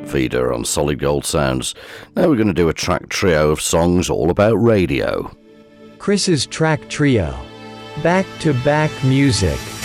Feeder on Solid Gold Sounds. Now we're going to do a track trio of songs all about radio. Chris's Track Trio. Back-to-back music.